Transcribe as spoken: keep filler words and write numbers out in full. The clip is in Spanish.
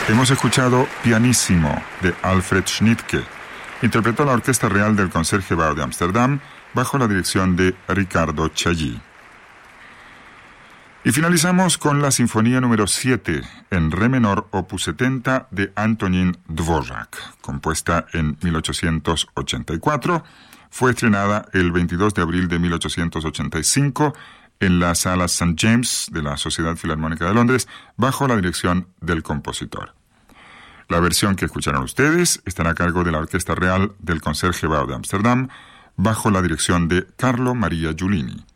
Hemos escuchado Pianissimo de Alfred Schnittke. Interpretó la Orquesta Real del Concertgebouw de Ámsterdam bajo la dirección de Ricardo Chailly. Y finalizamos con la Sinfonía número siete en Re menor, opus setenta de Antonín Dvořák, compuesta en mil ochocientos ochenta y cuatro. Fue estrenada el veintidós de abril de mil ochocientos ochenta y cinco en la Sala Saint James de la Sociedad Filarmónica de Londres, bajo la dirección del compositor. La versión que escucharon ustedes estará a cargo de la Orquesta Real del Concertgebouw de Ámsterdam, bajo la dirección de Carlo Maria Giulini.